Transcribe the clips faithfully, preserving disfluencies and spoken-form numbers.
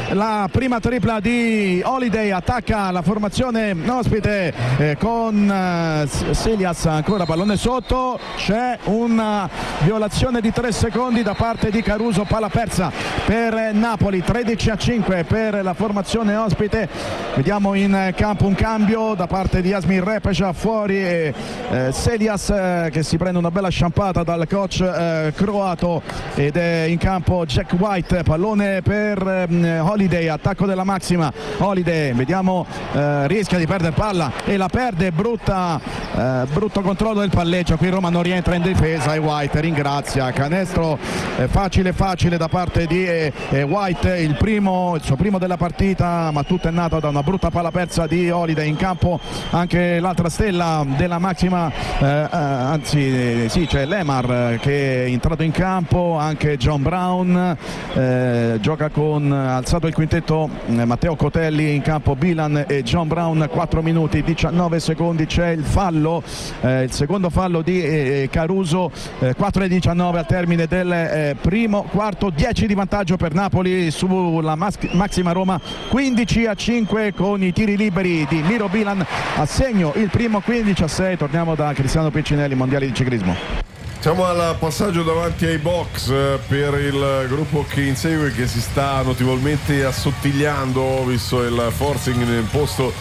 la prima tripla di Holiday, attacca la formazione ospite eh, con eh, Selias, ancora pallone sotto, c'è una violazione di tre secondi da parte di Caruso, palla persa per Napoli, tredici a cinque per la formazione ospite. Vediamo in campo un cambio da parte di Yasmin Repeša, fuori e eh, Selias eh, che si prende una bella sciampata dal coach eh, croato, ed è in campo Jack White, pallone per eh, Holiday, attacco della Maxima. Holiday, vediamo, eh, rischia di perdere palla e la perde, brutta, eh, brutto controllo del palleggio, qui Roma non rientra in difesa e White ringrazia. Canestro eh, facile facile da parte di eh, White, il primo, il suo primo della partita, ma tutto è nato da una brutta palla persa di Holiday. In campo anche l'altra stella della Maxima, eh, eh, anzi eh, sì, c'è Lemar eh, che è entrato in campo, anche John Brown, eh, gioca con, alzato il quintetto eh, Matteo Cotelli, in campo Bilan e John Brown. Quattro minuti diciannove secondi, c'è il fallo, eh, il secondo fallo di eh, Caruso, eh, quattro e diciannove al termine del eh, primo quarto, dieci di vantaggio per Napoli sulla Maxima Roma, quindici a cinque con i tiri liberi di Miro Bilan a segno il primo. Quindici a sei, torniamo da Cristiano Piccinelli, mondiali di ciclismo. Siamo al passaggio davanti ai box per il gruppo che insegue, che si sta notevolmente assottigliando visto il forcing imposto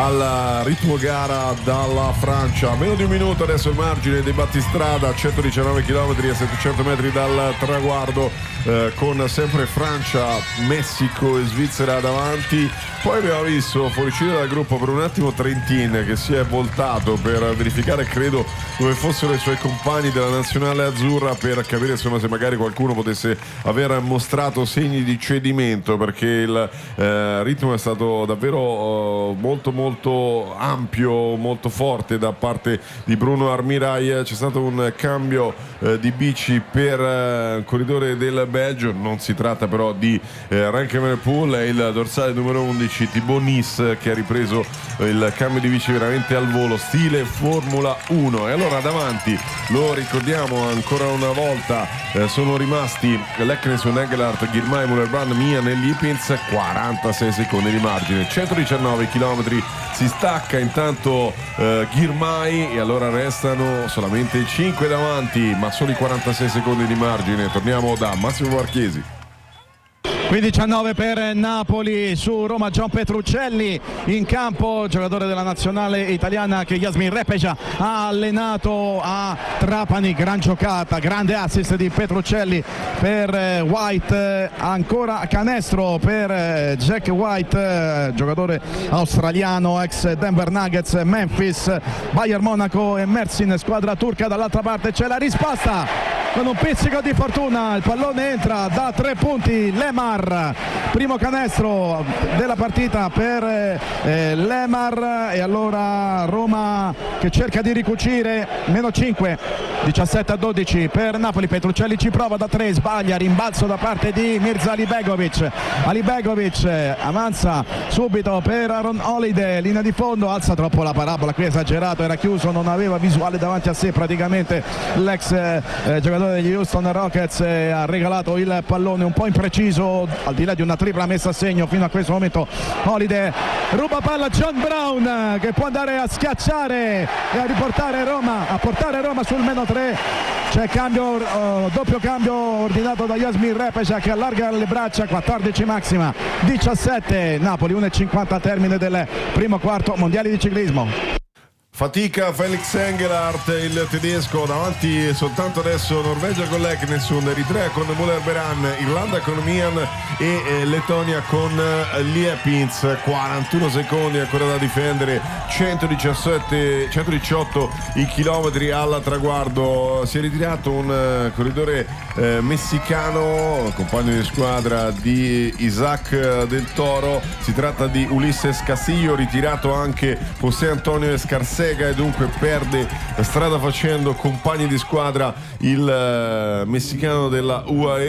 al ritmo gara dalla Francia. Meno di un minuto adesso il margine dei battistrada, centodiciannove chilometri a settecento metri dal traguardo, eh, con sempre Francia, Messico e Svizzera davanti. Poi abbiamo visto fuoriuscire dal gruppo per un attimo Trentin, che si è voltato per verificare, credo, dove fossero i suoi compagni della nazionale azzurra, per capire insomma se magari qualcuno potesse aver mostrato segni di cedimento, perché il eh, ritmo è stato davvero eh, molto molto ampio, molto forte da parte di Bruno Armirail. C'è stato un cambio eh, di bici per eh, il corridore del Belgio, non si tratta però di eh, Remco Evenepoel, è il dorsale numero undici Thibaut Nice che ha ripreso il cambio di bici veramente al volo, stile Formula uno. E allora davanti, lo ricordiamo ancora una volta, eh, sono rimasti Leknesson, Engelhardt, Girmay, Mullerbrand, Mian e Liepins, quarantasei secondi di margine, centodiciannove chilometri. Si stacca intanto eh, Girmay, e allora restano solamente cinque davanti, ma soli quarantasei secondi di margine. Torniamo da Massimo Marchesi. quindici a nove per Napoli su Roma. John Petruccelli in campo, giocatore della nazionale italiana che Yasmin Repeša ha allenato a Trapani. Gran giocata, grande assist di Petruccelli per White, ancora canestro per Jack White, giocatore australiano, ex Denver Nuggets, Memphis, Bayern Monaco e Mersin, squadra turca. Dall'altra parte c'è la risposta con un pizzico di fortuna, il pallone entra da tre punti. Lemar, primo canestro della partita per eh, Lemar, e allora Roma che cerca di ricucire. Meno cinque, diciassette a dodici per Napoli. Petruccelli ci prova da tre, sbaglia, rimbalzo da parte di Mirza Alibegovic. Alibegovic avanza subito per Aaron Holiday, linea di fondo, alza troppo la parabola, qui esagerato, era chiuso, non aveva visuale davanti a sé praticamente l'ex eh, giocatore degli Houston Rockets, eh, ha regalato il pallone un po' impreciso, al di là di una tripla messa a segno fino a questo momento. Holiday ruba palla, John Brown che può andare a schiacciare e a riportare Roma, a portare Roma sul meno tre. C'è cambio, uh, doppio cambio ordinato da Yasmin Repeša che allarga le braccia. Quattordici Maxima, diciassette Napoli, uno e cinquanta al termine del primo quarto, mondiali di ciclismo. Fatica Felix Engelhardt, il tedesco, davanti soltanto adesso Norvegia con Leknesson, Eritrea con Mullerbrand, Irlanda con Mian e eh, Lettonia con eh, Liepins. Quarantuno secondi ancora da difendere, centodiciassette, centodiciotto i chilometri al traguardo. Si è ritirato un eh, corridore eh, messicano, compagno di squadra di Isaac del Toro, si tratta di Ulises Castillo, ritirato anche José Antonio Escarcega, e dunque perde strada facendo compagni di squadra il eh, messicano della U A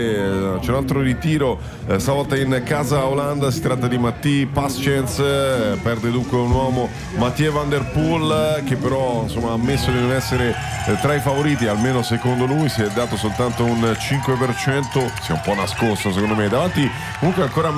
E. C'è un altro ritiro, eh, stavolta in casa Olanda, si tratta di Matti Paschens, eh, perde dunque un uomo, Mathieu Van Der Poel, che però insomma ha ammesso di non essere eh, tra i favoriti, almeno secondo lui, si è dato soltanto un cinque per cento, si è un po' nascosto secondo me davanti, comunque ancora